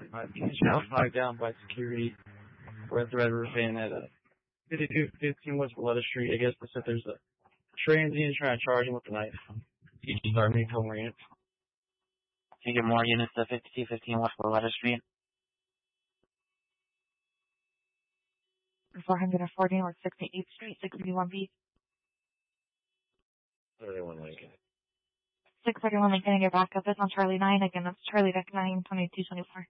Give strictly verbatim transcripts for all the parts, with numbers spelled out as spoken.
Uh, Channel five down by security. We're at the Red Roof Inn at uh, fifty-two fifteen West Valletta Street. I guess they said there's a transient trying to charge him with a knife. Each is our main home units. Can you get more units to fifty-two fifteen West Valletta Street? four fourteen North sixty-eighth Street, six thirty-one B. thirty-one Lincoln. six thirty-one Lincoln, and your backup is on Charlie nine. Again, that's Charlie deck nine, twenty-two twenty-four.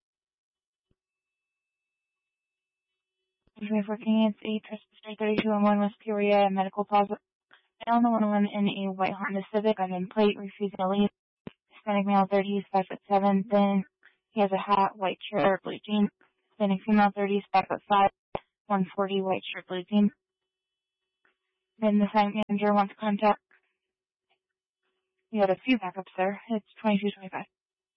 twenty-four Kings, eight, Trespass Street, thirty-two oh one West Peoria, Medical Plaza. Male, the one oh one in a white Honda Civic, unknown plate, refusing to leave. Hispanic male, thirties, five foot seven, thin. He has a hat, white shirt, blue jeans. Hispanic female, thirties, five foot five, one forty, white shirt, blue jeans. Then the site manager wants contact. We had a few backups there. It's twenty-two twenty-five.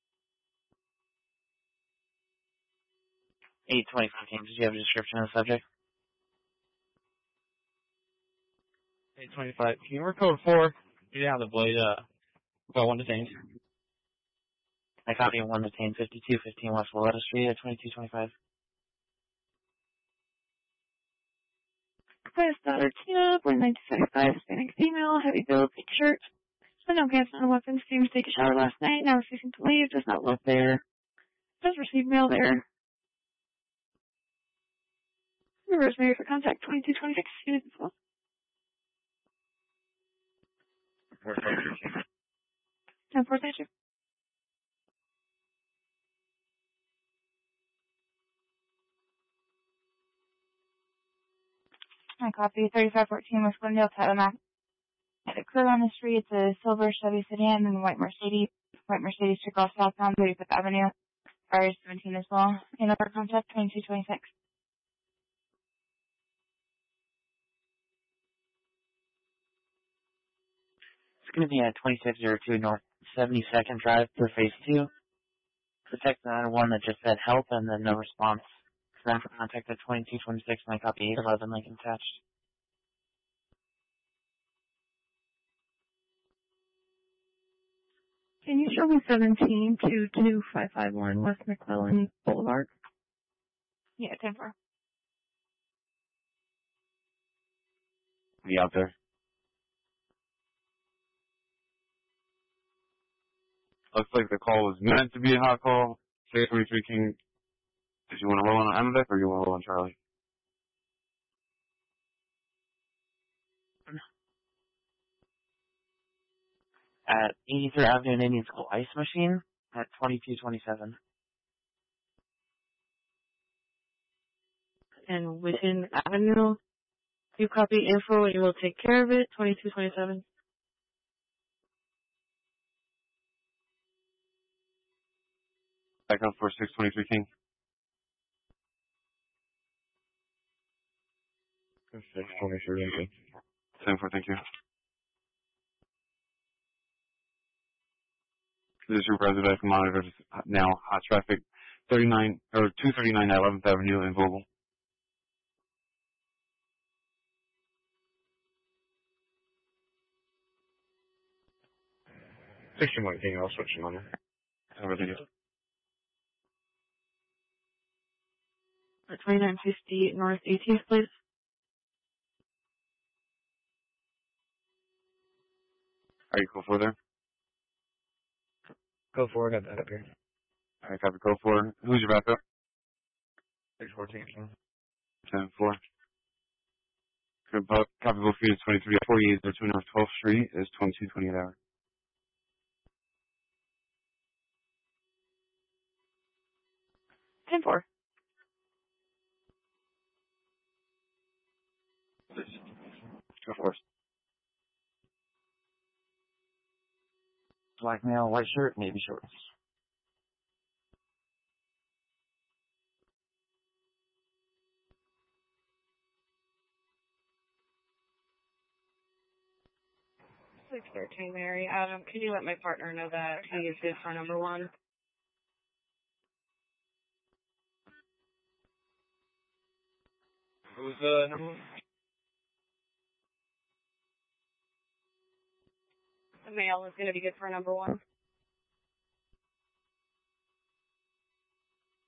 eight twenty-four Kings, did you have a description of the subject? eight twenty-five. Can you work code four? You have the blade, uh, about one detained. I copy one detained, fifty-two fifteen West Valletta Street at twenty-two twenty-five. Request daughter Tina, born nineteen seventy-five, Hispanic female, heavy build, pink shirt. So no gas, no weapons, seems to take a shower last night, now refusing to leave, does not live there. Does receive mail there. Number is married for contact, twenty-two twenty-six, students as well. ten four, thank you. I copy thirty-five fourteen West Glendale, Tyler Mac. Had a crew on the street. It's a silver Chevy sedan and a white Mercedes. White Mercedes took off southbound thirty-fifth Avenue. Fire seventeen as well. Another contact, twenty-two twenty-six. It's going to be at twenty-six oh two North seventy-second Drive for Phase two. Protect nine one that just said help and then no response. Then for contact at twenty-two twenty-six, and I copy eight eleven Lincoln attached. Can you show me seventeen two two five five one West McClellan Boulevard? Yeah, ten four. Be out there. Looks like the call was meant to be a hot call. Say twenty-three King. Did you want to roll on Amedeck or you want to roll on Charlie? At eighty-third Avenue and Indian School Ice Machine at twenty-two twenty-seven. And within Avenue, you copy info and you will take care of it, twenty-two twenty-seven. Back up for six twenty-three King. six twenty-three Lincoln. ten four, thank you. This is your resident monitor now. Hot traffic, thirty-nine or two thirty-nine eleventh Avenue in Vogel. sixty-one King, I'll switch him on there. Everything is. At twenty-nine fifty North eighteenth, please. Are you cool for there? Go for it, I got that up here. Alright, copy code four. Who's your backup? six fourteen King. ten four. Copy both feet twenty-three forty-eight oh two North twelfth Street is twenty-two twenty-eight hour. ten four. Go for it. Black male, white shirt, navy shorts. six thirteen Mary. Adam, can you let my partner know that he is good for number one? Who's the uh, number one? The male is going to be good for number one.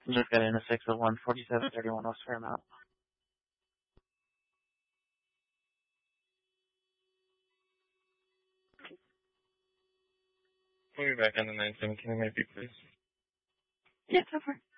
Just got in a six oh one, forty-seven thirty-one West Fairmount. We'll be back on the nine seventeen, maybe, please. Yes, over.